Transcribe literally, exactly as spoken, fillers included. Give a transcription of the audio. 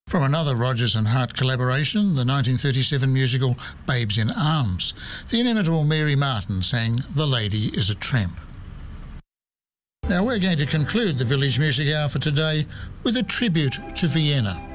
From another Rodgers and Hart collaboration, the nineteen thirty-seven musical Babes in Arms, the inimitable Mary Martin sang The Lady is a Tramp. Now we're going to conclude the Village Music Hour for today with a tribute to Vienna.